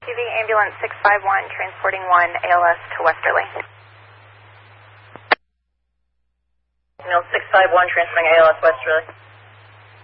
RTV ambulance 651 transporting 1 ALS to Westerly. Ambulance 651 transferring ALS Westerly.